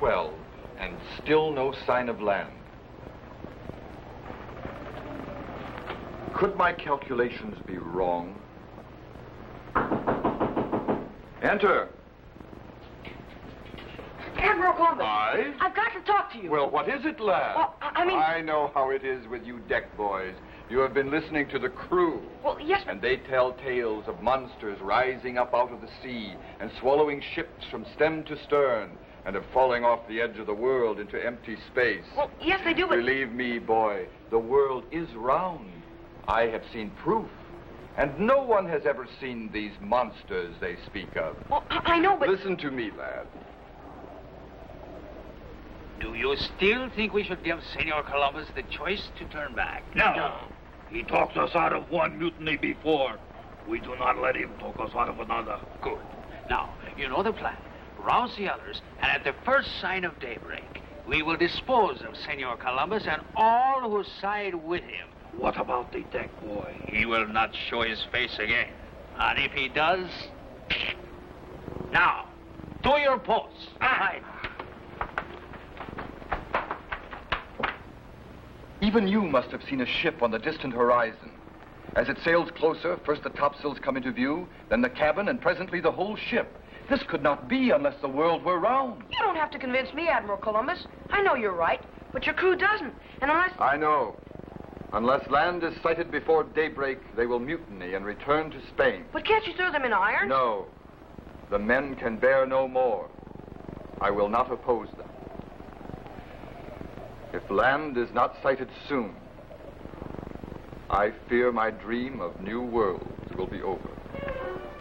12, and still no sign of land. Could my calculations be wrong? Enter. Admiral Columbus. Aye? I've got to talk to you. Well, what is it, lad? Well, I mean... I know how it is with you deck boys. You have been listening to the crew. Well, yes, And they tell tales of monsters rising up out of the sea and swallowing ships from stem to stern and of falling off the edge of the world into empty space. Well, yes, they do, but... Believe me, boy, the world is round. I have seen proof. And no one has ever seen these monsters they speak of. Well, I know, but... Listen to me, lad. Do you still think we should give Senor Columbus the choice to turn back? No. He talked us out of one mutiny before. We do not let him talk us out of another. Good. Now, you know the plan. Rouse the others, and at the first sign of daybreak, we will dispose of Senor Columbus and all who side with him. What about the deck boy? He will not show his face again. And if he does... Now, to your posts. Aye. Even you must have seen a ship on the distant horizon. As it sails closer, first the topsails come into view, then the cabin, and presently the whole ship. This could not be unless the world were round. You don't have to convince me, Admiral Columbus. I know you're right, but your crew doesn't. And unless... I know. Unless land is sighted before daybreak, they will mutiny and return to Spain. But can't you throw them in irons? No. The men can bear no more. I will not oppose them. If land is not sighted soon, I fear my dream of new worlds will be over.